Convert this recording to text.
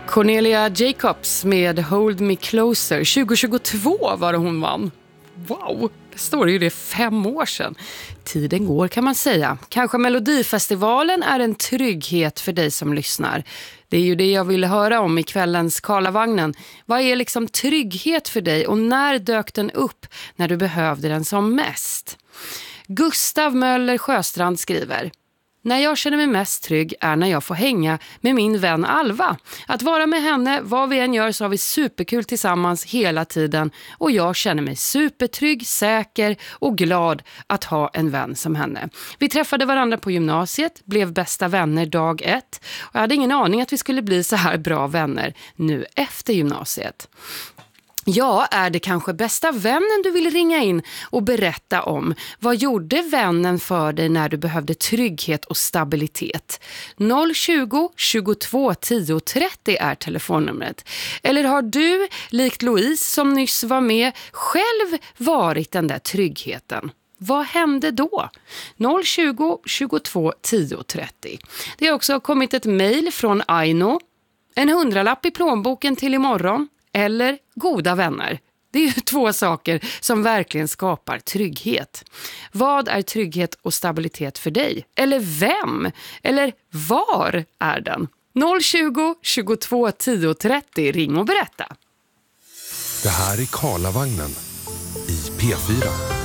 Cornelia Jacobs med Hold Me Closer. 2022 var det hon vann. Wow, det står ju det 5 år sedan. Tiden går kan man säga. Kanske Melodifestivalen är en trygghet för dig som lyssnar. Det är ju det jag ville höra om i kvällens Karlavagnen. Vad är liksom trygghet för dig och när dök den upp när du behövde den som mest? Gustav Möller Sjöstrand skriver: när jag känner mig mest trygg är när jag får hänga med min vän Alva. Att vara med henne, vad vi än gör, så har vi superkul tillsammans hela tiden. Och jag känner mig supertrygg, säker och glad att ha en vän som henne. Vi träffade varandra på gymnasiet, blev bästa vänner dag 1. Och jag hade ingen aning att vi skulle bli så här bra vänner nu efter gymnasiet. Ja, är det kanske bästa vännen du vill ringa in och berätta om? Vad gjorde vännen för dig när du behövde trygghet och stabilitet? 020 22 10 30 är telefonnumret. Eller har du, likt Louise som nyss var med, själv varit den där tryggheten? Vad hände då? 020 22 10 30. Det har också kommit ett mejl från Aino. En 100-lapp i plånboken till imorgon. Eller goda vänner. Det är ju 2 saker som verkligen skapar trygghet. Vad är trygghet och stabilitet för dig? Eller vem? Eller var är den? 020 22 10 30. Ring och berätta. Det här är Karlavagnen i P4.